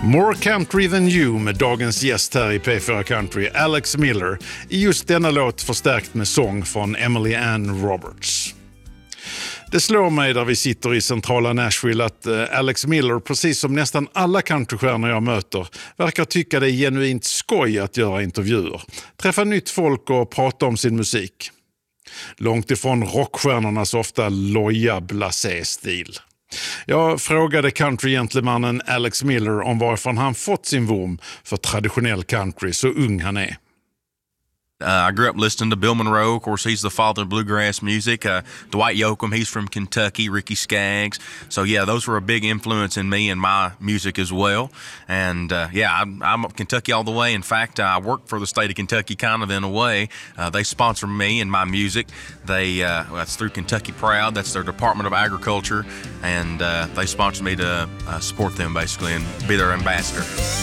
More Country Than You med dagens gäst här i P4 Country, Alex Miller, i just denna låt förstärkt med sång från Emily Ann Roberts. Det slår mig där vi sitter i centrala Nashville att Alex Miller, precis som nästan alla countrystjärnor jag möter, verkar tycka det är genuint skoj att göra intervjuer, träffa nytt folk och prata om sin musik. Långt ifrån rockstjärnornas ofta loja blasé-stil. Jag frågade countrygentlemannen Alex Miller om varifrån han fått sin vurm för traditionell country så ung han är. I grew up listening to Bill Monroe. Of course, he's the father of bluegrass music. Dwight Yoakam, he's from Kentucky. Ricky Skaggs. So, yeah, those were a big influence in me and my music as well. And, I'm Kentucky all the way. In fact, I work for the state of Kentucky kind of in a way. They sponsor me and my music. That's through Kentucky Proud. That's their Department of Agriculture. And they sponsor me to support them, basically, and be their ambassador.